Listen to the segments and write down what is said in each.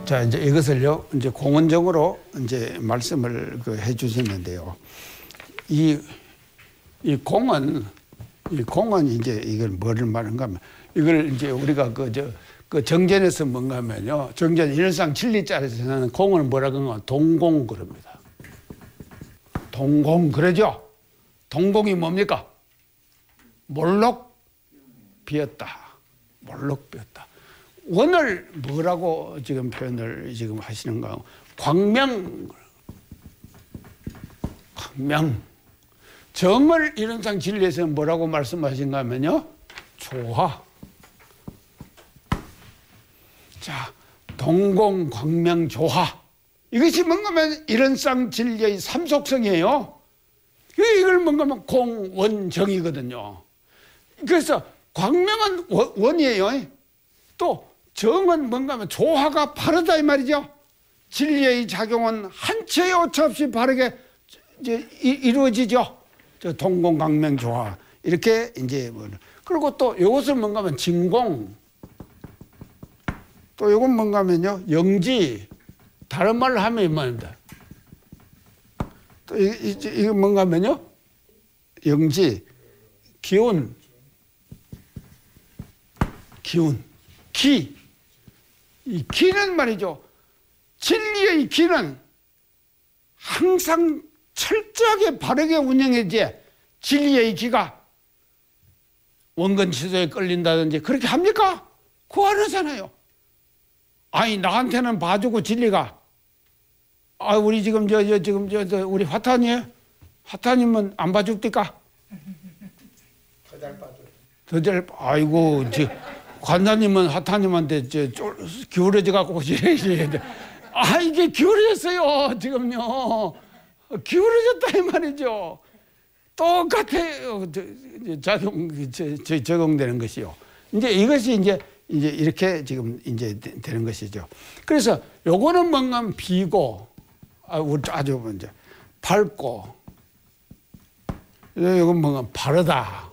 자, 이제 이것을요, 이제 공원적으로 이제 말씀을 해 주셨는데요. 이 공은 이제 이걸 뭐를 말하는가 하면, 이걸 이제 우리가 그 정전에서 뭔가 하면요. 정전 일상 진리자에서는 공을 뭐라고 하면 동공 그럽니다. 동공, 그러죠? 동공이 뭡니까? 몰록 비었다. 몰록 비었다. 원을 뭐라고 지금 표현을 지금 하시는가? 광명. 정을 이론상 진리에서 뭐라고 말씀하신가 하면요. 조화. 자, 동공, 광명, 조화. 이것이 뭔가 하면 이론상 진리의 삼속성이에요. 이걸 뭔가 하면 공, 원, 정이거든요. 그래서 광명은 원이에요. 또 정은 뭔가 하면 조화가 바르다 이 말이죠. 진리의 작용은 한 채의 오차 없이 바르게 이제 이루어지죠. 저 동공, 광명, 조화. 이렇게 이제 그리고 또 이것을 뭔가 하면 진공. 또 이건 뭔가 하면요. 영지. 다른 말로 하면 뭐입니다. 또 이거 뭔가 하면요. 영지. 기운. 기. 이 기는 말이죠. 진리의 기는 항상 철저하게 바르게 운영해야지 진리의 기가 원근 취소에 끌린다든지 그렇게 합니까? 그거 안 하잖아요. 아니, 나한테는 봐주고 진리가, 우리 지금 우리 화탄이에요? 화탄이면 안 봐줄까? 더 잘 봐줘요. 아이고, 관장님은 화탄님한테 기울어져 갖고 이래야 돼. 이게 기울어졌어요, 지금요. 기울어졌다 이 말이죠. 똑같아요. 적용되는 것이요. 이제 이것이 이제 이렇게 지금 이제 되는 것이죠. 그래서 요거는 뭔가 비고, 아주 먼저 밝고, 요건 뭔가 바르다.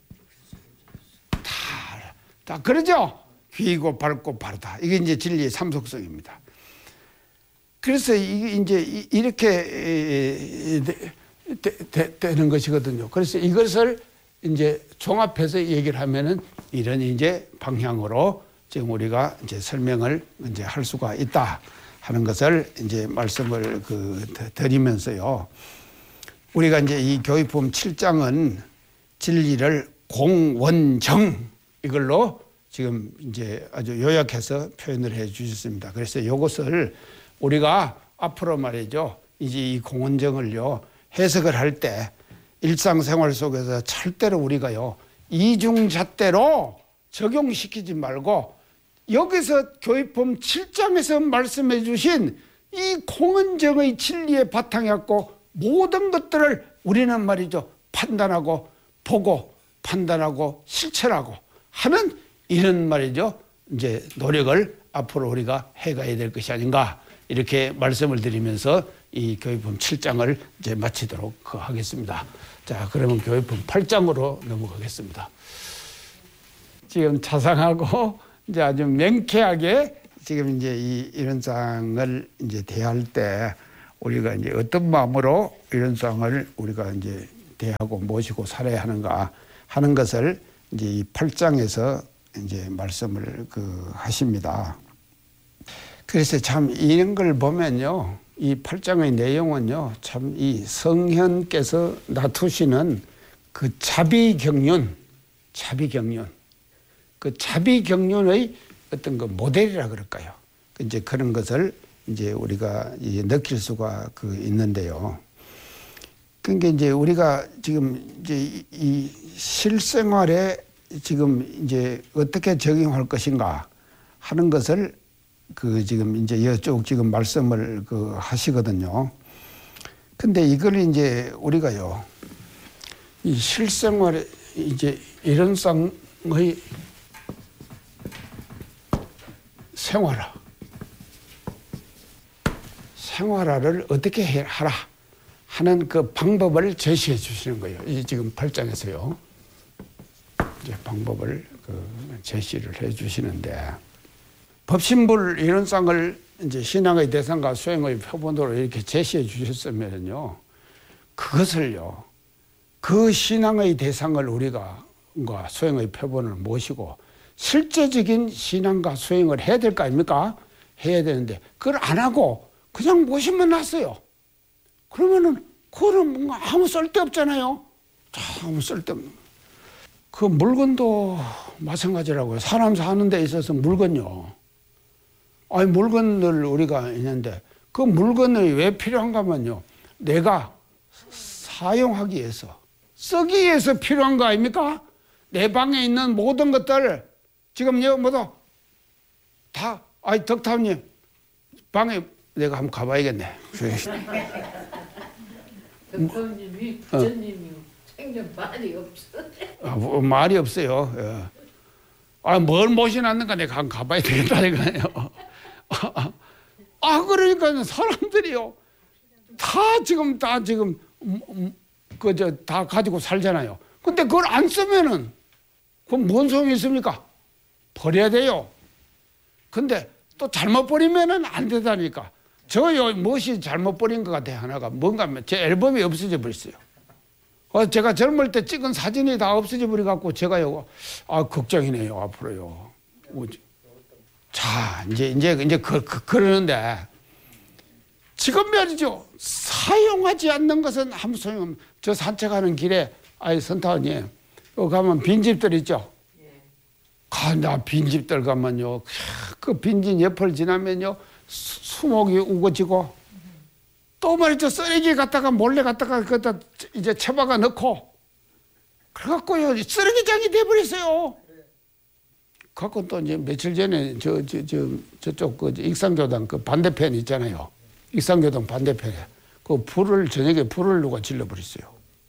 다 그러죠? 비고 밝고 바르다. 이게 이제 진리의 삼속성입니다. 그래서 이게 이제 이렇게 되는 것이거든요. 그래서 이것을 이제 종합해서 얘기를 하면은 이런 이제 방향으로 지금 우리가 이제 설명을 이제 할 수가 있다 하는 것을 이제 말씀을 드리면서요. 우리가 이제 이 교육품 7장은 진리를 공원정 이걸로 지금 이제 아주 요약해서 표현을 해 주셨습니다. 그래서 이것을 우리가 앞으로 말이죠. 이제 이 공원정을요. 해석을 할 때 일상생활 속에서 절대로 우리가요. 이중잣대로 적용시키지 말고 여기서 교육품 7장에서 말씀해 주신 이 공원정의 진리에 바탕이었고 모든 것들을 우리는 말이죠. 판단하고 보고 판단하고 실천하고 하는 이런 말이죠. 이제 노력을 앞으로 우리가 해가야 될 것이 아닌가 이렇게 말씀을 드리면서 이 교육품 7장을 이제 마치도록 하겠습니다. 자, 그러면 교육품 8장으로 넘어가겠습니다. 지금 자상하고 이제 아주 명쾌하게 지금 이제 이런 상을 이제 대할 때 우리가 이제 어떤 마음으로 이런 상을 우리가 이제 대하고 모시고 살아야 하는가 하는 것을 이제 이 8장에서 이제 말씀을 하십니다. 그래서 참 이런 걸 보면요. 이 8장의 내용은요. 참 이 성현께서 놔두시는 그 자비경륜. 그 자비경륜의 어떤 그 모델이라 그럴까요? 이제 그런 것을 이제 우리가 이제 느낄 수가 있는데요. 그러니까 이제 우리가 지금 이제 이 실생활에 지금 이제 어떻게 적용할 것인가 하는 것을 지금 이제 이쪽 지금 말씀을 하시거든요. 근데 이걸 이제 우리가요, 이 실생활에 이제 이런 쌍의 생활화를 어떻게 하라 하는 그 방법을 제시해 주시는 거예요. 이 지금 8장에서요. 이제 방법을 제시를 해 주시는데 법신불 이론상을 이제 신앙의 대상과 수행의 표본으로 이렇게 제시해 주셨으면요, 그것을요, 그 신앙의 대상을 우리가 수행의 표본을 모시고 실제적인 신앙과 수행을 해야 될 거 아닙니까? 해야 되는데 그걸 안 하고 그냥 모시면 났어요. 그러면은 그거는 뭔가 아무 쓸데없잖아요. 아무 쓸데없는. 그 물건도 마찬가지라고요. 사람 사는 데 있어서 물건요. 아니 물건을 우리가 있는데 그 물건이 왜 필요한가 하면요, 내가 사용하기 위해서, 쓰기 위해서 필요한 거 아닙니까? 내 방에 있는 모든 것들 지금요 모두 다, 아이 덕타님 방에 내가 한번 가봐야겠네. 덕타님이 부처님이 생전 말이 없어. 말이 없어요. 예. 아, 뭘 모셔놨는가 내가 한번 가봐야 되겠다 이거예요. 그러니까 사람들이요 다 지금 그저 다 가지고 살잖아요. 근데 그걸 안 쓰면은 그건 뭔 소용이 있습니까? 버려야 돼요. 근데 또 잘못 버리면은 안 되다니까. 저요 무엇이 잘못 버린 것 같아. 하나가 뭔가 하면 제 앨범이 없어져 버렸어요. 제가 젊을 때 찍은 사진이 다 없어져 버려 갖고 제가요 걱정이네요 앞으로요. 자 이제 그러는데 지금 말이죠, 사용하지 않는 것은 아무 소용. 저 산책하는 길에 선타원님 가면 빈집들 있죠. 나 빈집들 가면요, 그 빈집 옆을 지나면요 수목이 우거지고 또 말이죠, 쓰레기 갖다가 몰래 갖다가 그다 이제 처박아 넣고 그래갖고요 쓰레기장이 돼버렸어요. 갖고 또 이제 며칠 전에 저쪽 그 익산교당 그 반대편 있잖아요. 익산교당 반대편에 그 저녁에 불을 누가 질러버렸어요.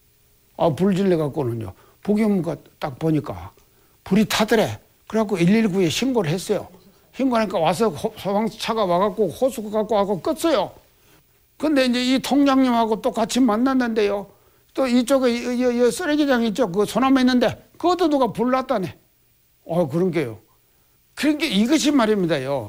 불 질러갖고는요 복용가 딱 보니까 불이 타더래. 그래갖고 119에 신고를 했어요. 신고하니까 와서 소방차가 와갖고 호수 갖고 와서 껐어요. 근데 이제 이 통장님하고 또 같이 만났는데요, 또 이쪽에 이 쓰레기장 있죠, 그 소나무 있는데 그것도 누가 불났다네. 그런 게요. 그런 게 이것이 말입니다요.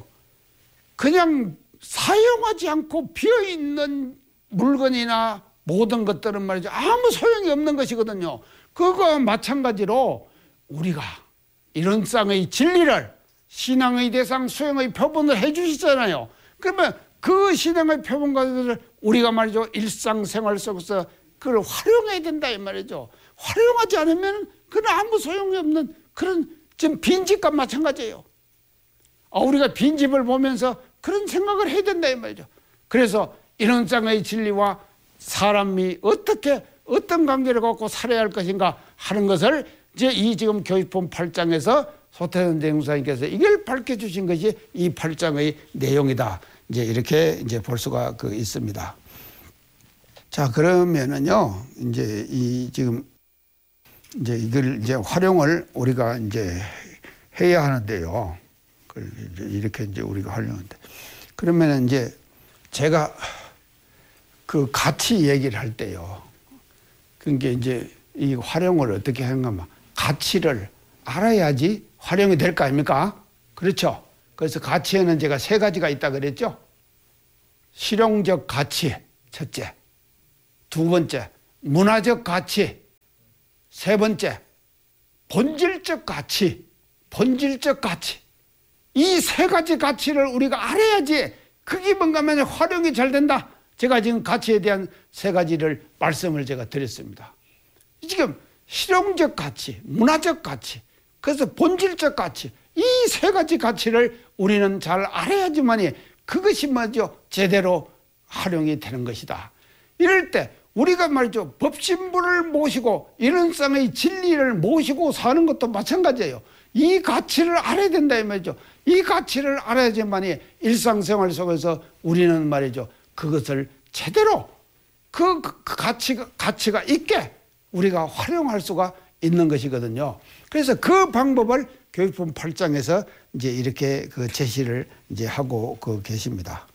그냥 사용하지 않고 비어있는 물건이나 모든 것들은 말이죠, 아무 소용이 없는 것이거든요. 그거와 마찬가지로 우리가 일원상의 진리를 신앙의 대상 수행의 표본을 해 주시잖아요. 그러면 그 신앙의 표본과를 우리가 말이죠 일상생활 속에서 그걸 활용해야 된다 이 말이죠. 활용하지 않으면 그건 아무 소용이 없는 그런 지금 빈집과 마찬가지예요. 우리가 빈집을 보면서 그런 생각을 해야 된다 이 말이죠. 그래서 일원상의 진리와 사람이 어떤 관계를 갖고 살아야 할 것인가 하는 것을 이제 이 지금 교육본 8장에서 소태선 대행사님께서 이걸 밝혀주신 것이 이 8장의 내용이다. 이제 이렇게 이제 볼 수가 있습니다. 자, 그러면은요, 이제 지금 이제 이걸 이제 활용을 우리가 이제 해야 하는데요. 이렇게 이제 우리가 활용하는데. 그러면은 이제 제가 그 가치 얘기를 할 때요. 그러니까 이제 이 활용을 어떻게 하는가 하면 가치를 알아야지 활용이 될 거 아닙니까? 그렇죠? 그래서 가치에는 제가 3가지가 있다 그랬죠? 실용적 가치, 첫째. 2번째, 문화적 가치. 3번째, 본질적 가치. 본질적 가치. 이 3가지 가치를 우리가 알아야지 그게 뭔가 하면 활용이 잘 된다. 제가 지금 가치에 대한 3가지를 말씀을 제가 드렸습니다. 지금 실용적 가치, 문화적 가치, 그래서 본질적 가치, 이 3가지 가치를 우리는 잘 알아야지만이 그것이 뭐죠? 제대로 활용이 되는 것이다. 이럴 때 우리가 말이죠, 법신부를 모시고 일원상의 진리를 모시고 사는 것도 마찬가지예요. 이 가치를 알아야 된다 이 말이죠. 이 가치를 알아야지만이 일상생활 속에서 우리는 말이죠, 그것을 제대로 그 가치가 있게 우리가 활용할 수가 있는 것이거든요. 그래서 그 방법을 교육본 8장에서 이제 이렇게 제시를 이제 하고 계십니다.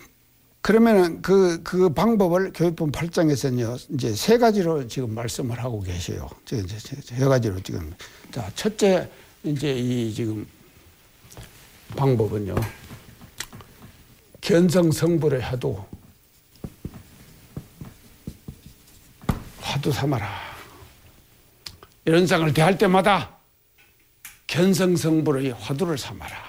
그러면은 그 방법을 교육본 8장에서는요, 이제 3가지로 지금 말씀을 하고 계셔요. 3가지로 지금. 자, 첫째, 이제 이 지금 방법은요, 견성성불의 화두 삼아라. 이런 상을 대할 때마다 견성성불의 화두를 삼아라.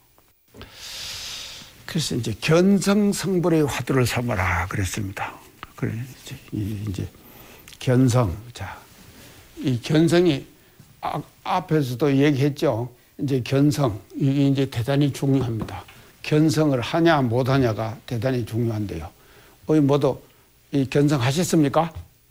그래서 이제 견성성불의 화두를 삼아라 그랬습니다. 그래 이제 견성, 자, 이 견성이 앞에서도 얘기했죠. 이제 견성 이게 이제 대단히 중요합니다. 견성을 하냐 못하냐가 대단히 중요한데요. 우리 모두 이 견성하셨습니까?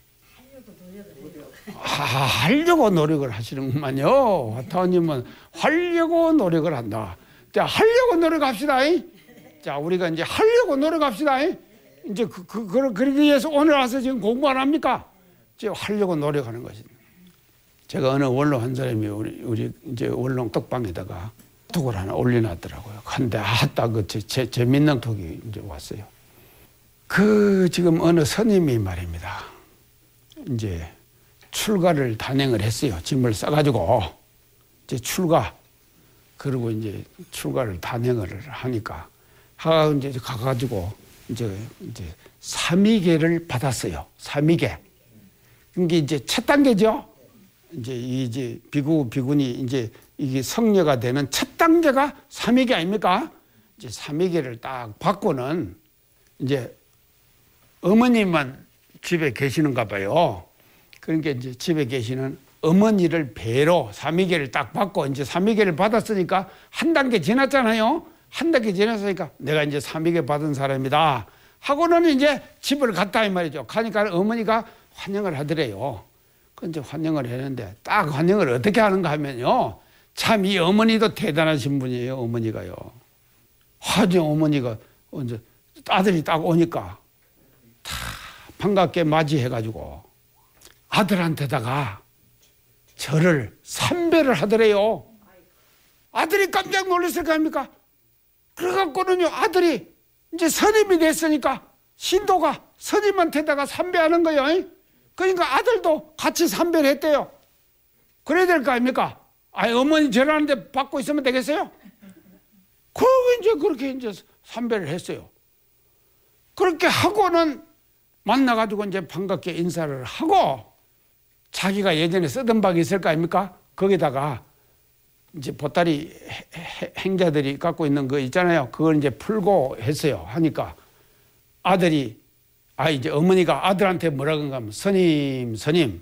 하려고 노력을 하시는구만요. 화타원님은 하려고 노력을 한다. 자, 하려고 노력합시다. 자, 우리가 이제 하려고 노력합시다. 이제 그러기 위해서 오늘 와서 지금 공부 안 합니까? 지금 하려고 노력하는 것입니다. 제가 어느 원로 한 사람이 우리 이제 원롱 떡방에다가 톡을 하나 올려놨더라고요. 근데 딱 재밌는 톡이 이제 왔어요. 지금 어느 스님이 말입니다. 이제 출가를 단행을 했어요. 짐을 싸가지고 이제 그리고 이제 출가를 단행을 하니까 이제 가가지고 이제 삼위계를 받았어요. 삼위계. 이게 이제 첫 단계죠. 이제 비군이 이제 이게 성녀가 되는 첫 단계가 삼위계 아닙니까? 이제 삼위계를 딱 받고는 이제 어머니만 집에 계시는가 봐요. 그러니까 이제 집에 계시는 어머니를 뵈러 삼위계를 딱 받고 이제 삼위계를 받았으니까 한 단계 지났잖아요. 한 단계 지났으니까 내가 이제 삼위계 받은 사람이다 하고는 이제 집을 갔다 이 말이죠. 가니까 어머니가 환영을 하더래요. 그 이제 환영을 했는데 딱 환영을 어떻게 하는가 하면요. 참 이 어머니도 대단하신 분이에요. 어머니가요. 화정 어머니가 이제 아들이 딱 오니까 다 반갑게 맞이해가지고 아들한테다가 저를 삼배를 하더래요. 아들이 깜짝 놀랐을 거 아닙니까? 그래갖고는요, 아들이 이제 스님이 됐으니까 신도가 스님한테다가 삼배하는 거예요. 그러니까 아들도 같이 삼배를 했대요. 그래야 될 거 아닙니까? 어머니 절하는데 받고 있으면 되겠어요? 그러고 이제 그렇게 이제 삼배를 했어요. 그렇게 하고는 만나가지고 이제 반갑게 인사를 하고 자기가 예전에 쓰던 박이 있을 거 아닙니까? 거기다가 이제 보따리 행자들이 갖고 있는 거 있잖아요. 그걸 이제 풀고 했어요. 하니까 아들이 이제 어머니가 아들한테 뭐라고 하면 스님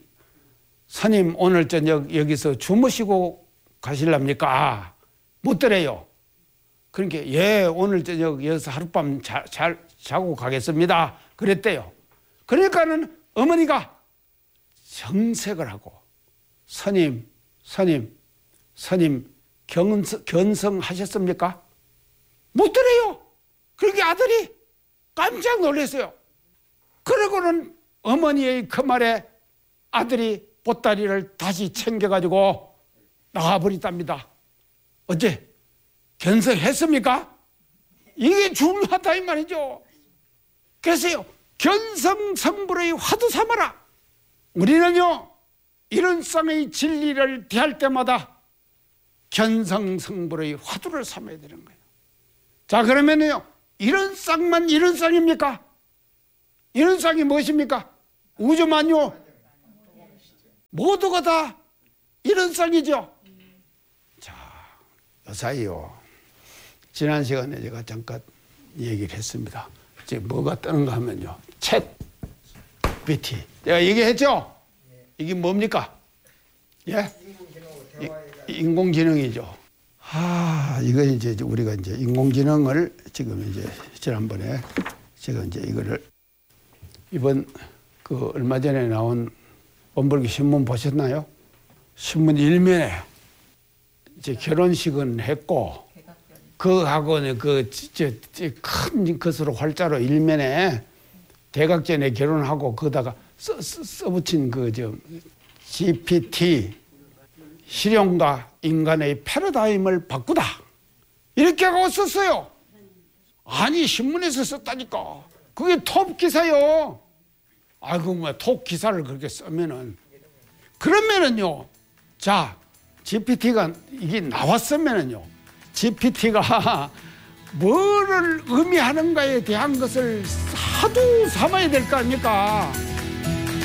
오늘 저녁 여기서 주무시고 가실랍니까? 묻더래요. 그러니까 예, 오늘 저녁 여기서 하룻밤 잘 자고 가겠습니다. 그랬대요. 그러니까는 어머니가 정색을 하고 스님 견성하셨습니까? 묻더래요. 그러니까 아들이 깜짝 놀랐어요. 그러고는 어머니의 그 말에 아들이 보따리를 다시 챙겨가지고 나가버렸답니다. 어째? 견성했습니까? 이게 중요하다 이 말이죠. 그래서요, 견성성불의 화두 삼아라. 우리는요, 이런 쌍의 진리를 대할 때마다 견성성불의 화두를 삼아야 되는 거예요. 자, 그러면요, 이런 쌍만 이런 쌍입니까? 이런 쌍이 무엇입니까? 우주만요, 모두가 다 이런 쌍이죠. 자, 요사이요, 지난 시간에 제가 잠깐 얘기를 했습니다. 이제 뭐가 뜨는가 하면요, 챗 GPT. 내가 얘기했죠? 이게 뭡니까? 예? 인공지능이죠. 이거 이제 우리가 이제 인공지능을 지금 이제 지난번에 제가 이제 이거를 이번 얼마 전에 나온 원불교 신문 보셨나요? 신문 일면에 이제 결혼식은 했고 그하고는 큰 것으로 활자로 일면에 대각전에 결혼하고 거기다가 써붙인 GPT 실용과 인간의 패러다임을 바꾸다 이렇게 하고 썼어요. 아니 신문에서 썼다니까. 그게 톱 기사요. 톱 기사를 그렇게 쓰면은 그러면은요. 자, GPT가 이게 나왔으면은요. GPT가 뭐를 의미하는가에 대한 것을 하도 삼아야 될 거 아닙니까?